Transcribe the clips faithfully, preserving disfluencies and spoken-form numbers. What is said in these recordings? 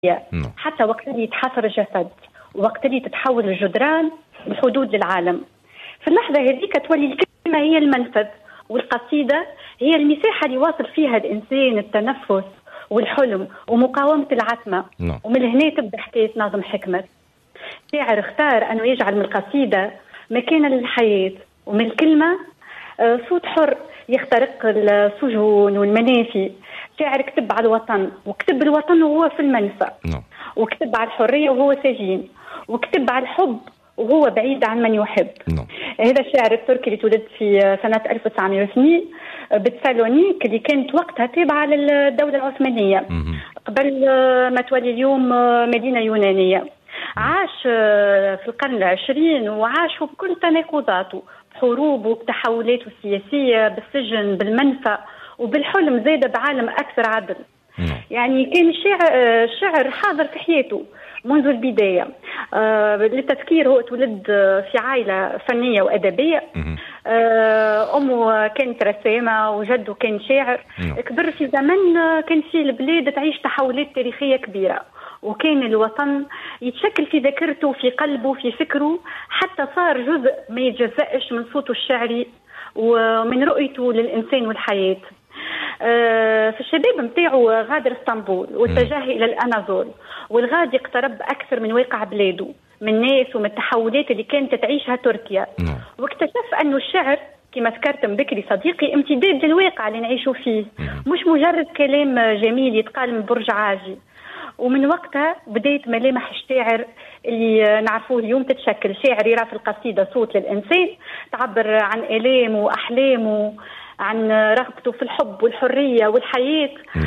نعم. حتى وقت اللي يتحاصر الجسد، وقت اللي تتحول الجدران بحدود للعالم، في اللحظة هذيك تولي الكلمة هي المنفذ، والقصيدة هي المساحة اللي واصل فيها الإنسان التنفس والحلم ومقاومة العتمة. نعم. ومن هنا تبدأ حكاية ناظم حكمت. شاعر اختار أنه يجعل من القصيدة مكانا للحياة، ومن الكلمة صوت حر يخترق السجون والمنافي. شاعر كتب على الوطن، وكتب الوطن وهو في المنفى. نعم. وكتب على الحرية وهو سجين، وكتب على الحب وهو بعيد عن من يحب. نعم. هذا الشاعر التركي اللي تولد في سنة ألف وتسعمائة واثنين بتسالونيك، اللي كانت وقتها تابعة للدولة العثمانية قبل ما تولي اليوم مدينة يونانية. عاش في القرن العشرين وعاش بكل تناقضاته، بحروبه بتحولاته السياسية، بالسجن، بالمنفى، وبالحلم زاده بعالم أكثر عدل. يعني كان الشاعر الشعر حاضر في حياته منذ البداية. آه للتذكير، هو تولد في عائلة فنية وأدبية. آه أمه كانت رسامة وجده كان شاعر. كبر في زمن كان فيه البلاد تعيش تحولات تاريخية كبيرة، وكان الوطن يتشكل في ذاكرته وفي قلبه وفي فكره، حتى صار جزء ما يتجزأش من صوته الشعري ومن رؤيته للإنسان والحياة. في الشباب متاعه غادر اسطنبول واتجه إلى الأناضول، والغادي اقترب أكثر من واقع بلاده، من الناس ومن التحولات اللي كانت تعيشها تركيا. واكتشف أنه الشعر كما ذكرت بكري صديقي امتداد للواقع اللي نعيشه فيه، مش مجرد كلام جميل يتقال من برج عاجي. ومن وقتها بداية ملامح الشاعر اللي نعرفوه اليوم تتشكل. شاعر يرى في القصيدة صوت للإنسان تعبر عن آلامه وأحلامه، عن رغبته في الحب والحرية والحياة.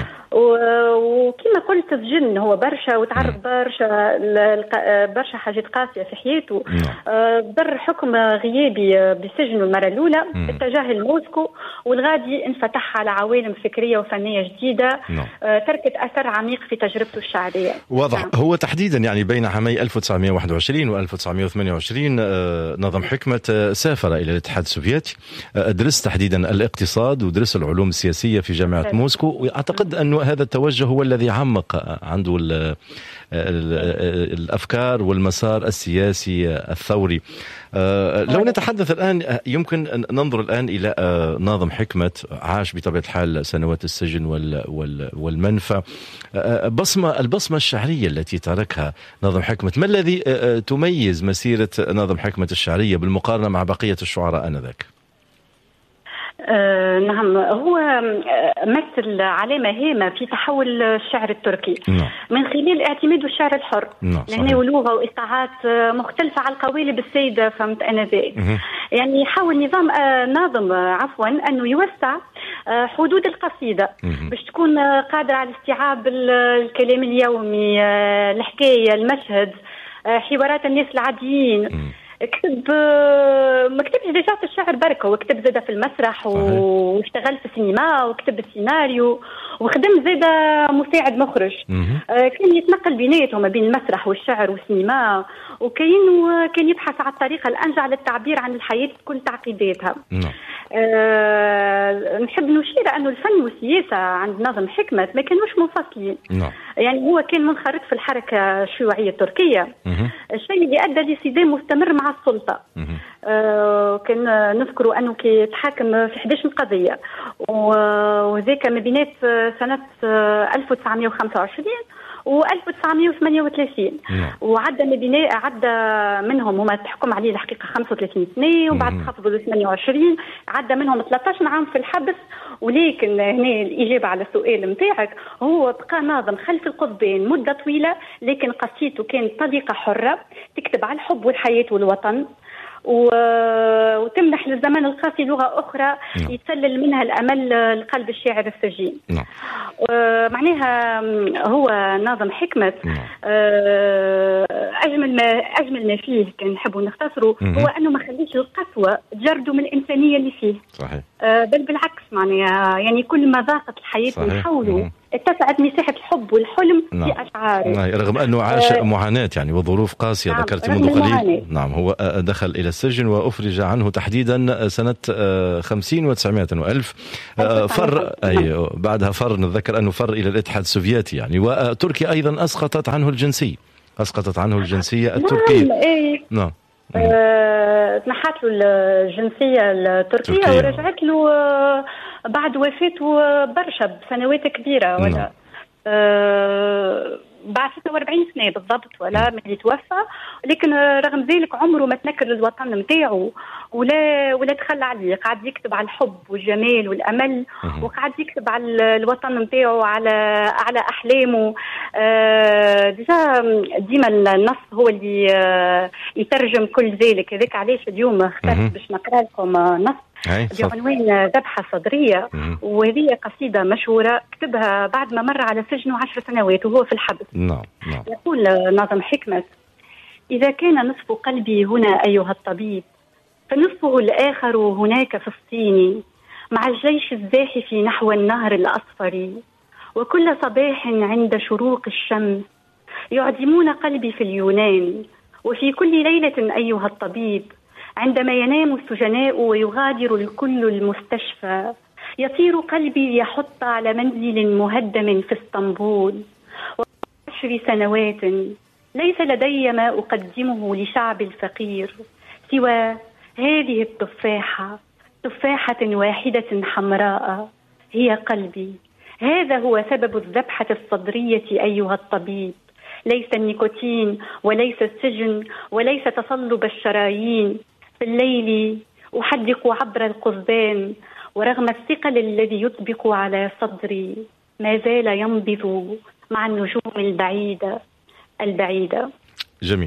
وكما قلت الجن هو برشا، وتعرض برشا برشا حاجات قاسية في حياته. ضر حكم غيابي بسجن المرة الأولى، اتجاه لموسكو، والغادي انفتح على عوالم فكرية وفنية جديدة تركت أثر عميق في تجربته الشعرية. واضح. نعم. هو تحديدا يعني بين عامي ألف وتسعمائة وواحد وعشرين و ألف وتسعمائة وثمانية وعشرين ناظم حكمت سافر إلى الاتحاد السوفيتي، درس تحديدا الاقتصاد ودرس العلوم السياسية في جامعة موسكو، وأعتقد أنه هذا التوجه هو الذي عمق عنده ال ال الأفكار والمسار السياسي الثوري. لو نتحدث الآن، يمكن ننظر الآن إلى ناظم حكمت، عاش بطبيعة الحال سنوات السجن والمنفى. بصمة البصمة الشعرية التي تركها ناظم حكمت، ما الذي تميز مسيرة ناظم حكمت الشعرية بالمقارنة مع بقية الشعراء آنذاك؟ آه نعم، هو مثل علامة هامة في تحول الشعر التركي. نعم. من خلال اعتماده الشعر الحر. نعم. لأنه لغة وإيقاعات مختلفة على القوالب السيدة، فهمت أنا ذي. يعني يحاول نظام آه ناظم عفوا أنه يوسع آه حدود القصيدة باش تكون آه قادرة على استيعاب الكلام اليومي، آه الحكاية، المشهد، آه حوارات الناس العاديين. م. كتب ما كتبش ديجا في الشعر بركة، وكتب زاده في المسرح واشتغل في السينما وكتب السيناريو وخدم زاده مساعد مخرج. كان يتنقل بيناتهم ما بين المسرح والشعر والسينما، وكاين وكان يبحث على الطريقة الأنجع للتعبير عن الحياة بكل تعقيداتها. أه نحب نشير أنه الفن والسياسة عند ناظم حكمت ما كانوش منفصلين. يعني هو كان منخرط في الحركة الشيوعية التركية، الشيء اللي أدى لصدام مستمر مع السلطة. أه كان نذكر أنه كي تحاكم في إحدى عشرة قضية، وذاك ما بينات سنة ألف وتسعمائة وخمسة وعشرين و ألف وتسعمائة وثمانية وثلاثين. وعدى مدينة عدى منهم هما تحكم عليه الحقيقة خمسة وثلاثين سنة، وبعد خفضوا ل ثمانية وعشرين، عدى منهم ثلاثة عشر عام في الحبس. ولكن هنا الإجابة على السؤال متاعك، هو بقى ناظم خلف القضبان مدة طويلة، لكن قصيدته كانت طليقة حرة تكتب على الحب والحياة والوطن، وتمنح للزمن القاسي لغة أخرى يتسلل منها الأمل لقلب الشاعر السجين. معناها هو ناظم حكمت أجمل ما أجمل ما فيه كان نحبه نختصره هو أنه ما خليش القسوة تجرده من الإنسانية اللي فيه. صحيح. بل بالعكس، معناها يعني كل ما ضاقت الحياة من حوله اتسعت مساحة الحب والحلم نعم. في أشعاره، رغم أنه عاش آه معاناة يعني وظروف قاسية. نعم. ذكرت منذ قليل. المعاناة. نعم، هو دخل إلى السجن وأفرج عنه تحديدا سنة خمسين وتسعمائة وألف. فر أي بعدها فر، نتذكر أنه فر إلى الاتحاد السوفيتي يعني. وتركيا أيضا أسقطت عنه الجنسية، أسقطت عنه الجنسية التركية. نعم. إيه. نعم. آه، تنحت له الجنسية التركية تركيا. ورجعت له آه بعد وفاته برشا بسنوات كبيرة ولا نعم. آه بعد ستة وأربعين سنة بالضبط ولا ملي توفى. لكن رغم ذلك عمره ما تنكر للوطن نتاعو ولا ولا تخلى عليه، قاعد يكتب على الحب والجمال والأمل، وقاعد يكتب على الوطن نتاعو، على على أحلامه. آه ديجا ديما النص هو اللي آه يترجم كل ذلك. هذاك علاش اليوم اخترت باش نقرأ لكم نص بعنوان ذبحة صدرية، وهذه قصيدة مشهورة كتبها بعد ما مر على سجنه عشر سنوات وهو في الحبس. نعم نعم. يقول ناظم حكمت: إذا كان نصف قلبي هنا أيها الطبيب، فنصفه الآخر هناك في الصين، مع الجيش الزاحف نحو النهر الأصفر. وكل صباح عند شروق الشمس يعدمون قلبي في اليونان، وفي كل ليلة أيها الطبيب عندما ينام السجناء ويغادر الكل المستشفى، يطير قلبي يحط على منزل مهدم في اسطنبول. وعشر سنوات ليس لدي ما أقدمه لشعب الفقير سوى هذه التفاحة، تفاحة واحدة حمراء هي قلبي. هذا هو سبب الذبحة الصدرية أيها الطبيب، ليس النيكوتين وليس السجن وليس تصلب الشرايين. في الليل أحدق عبر القضبان، ورغم الثقل الذي يطبق على صدري ما زال ينبض مع النجوم البعيدة البعيدة. جميل.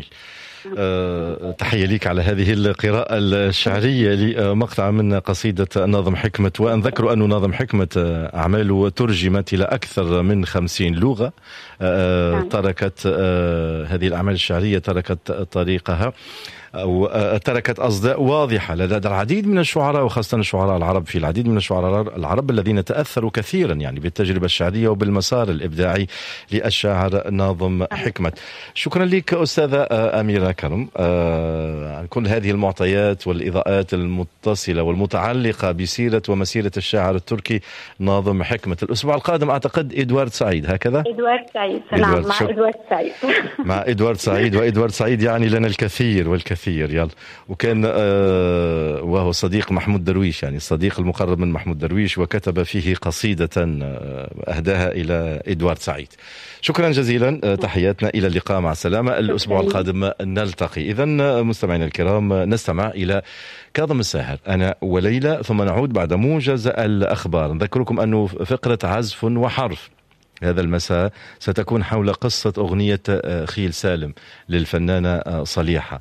أه تحية لك على هذه القراءة الشعرية لمقطع من قصيدة ناظم حكمت. وأن ذكروا أن ناظم حكمت أعماله ترجمت إلى أكثر من خمسين لغة. أه تركت أه هذه الأعمال الشعرية تركت طريقها أو تركت أصداء واضحة لدى العديد من الشعراء، وخاصة الشعراء العرب. في العديد من الشعراء العرب الذين تأثروا كثيرا يعني بالتجربة الشعرية وبالمسار الإبداعي للشاعر ناظم حكمت. شكرا لك أستاذة أميرة كرم عن كل هذه المعطيات والإضاءات المتصلة والمتعلقة بسيرة ومسيرة الشاعر التركي ناظم حكمت. الأسبوع القادم أعتقد إدوارد سعيد، هكذا؟ إدوارد سعيد، نعم، مع إدوارد سعيد. مع إدوارد سعيد، وإدوارد سعيد يعني لنا الكثير والكثير كثير يلا. وكان آه وهو صديق محمود درويش، يعني الصديق المقرب من محمود درويش، وكتب فيه قصيدة آه أهداها إلى إدوارد سعيد. شكرا جزيلا. آه تحياتنا، إلى اللقاء، مع السلامة. الأسبوع القادم نلتقي. إذن مستمعينا الكرام نستمع إلى كاظم الساهر أنا وليلى، ثم نعود بعد موجز الأخبار. نذكركم أنه فقرة عزف وحرف هذا المساء ستكون حول قصة أغنية خيل سالم للفنانة صليحة.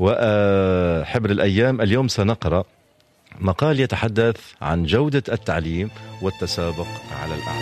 وحبر الأيام اليوم سنقرأ مقال يتحدث عن جودة التعليم والتسابق على الأعمال.